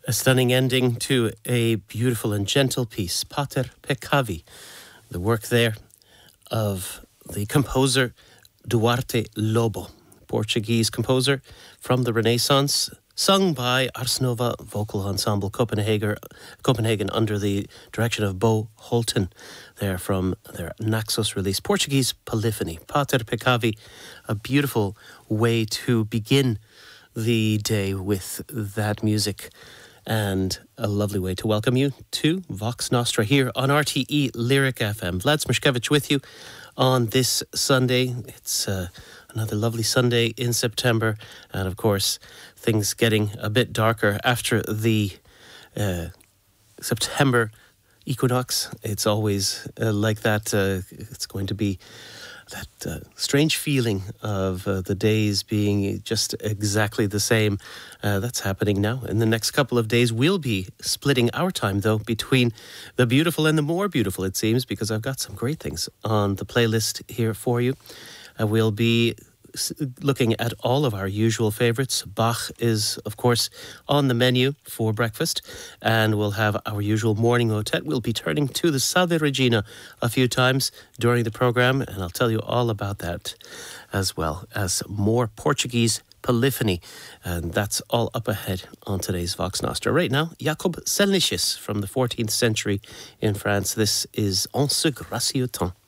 A stunning ending to a beautiful and gentle piece, Pater Peccavi, the work there of the composer Duarte Lobo, Portuguese composer from the Renaissance, sung by Ars Nova Vocal Ensemble Copenhagen under the direction of Bo Holten, there from their Naxos release, Portuguese Polyphony. Pater Peccavi, a beautiful way to begin the day with that music, and a lovely way to welcome you to Vox Nostra here on RTE Lyric FM. Vlad Smrshkevich with you on this Sunday. It's another lovely Sunday in September, and of course things getting a bit darker after the September equinox. It's always like that. It's going to be that strange feeling of the days being just exactly the same. That's happening now. In the next couple of days, we'll be splitting our time, though, between the beautiful and the more beautiful, it seems, because I've got some great things on the playlist here for you. We'll be looking at all of our usual favourites. Bach is, of course, on the menu for breakfast, and we'll have our usual morning motet. We'll be turning to the Salve Regina a few times during the programme, and I'll tell you all about that, as well as more Portuguese polyphony, and that's all up ahead on today's Vox Nostra. Right now, Jacob Selnicis from the 14th century in France. This is En ce gracieux temps.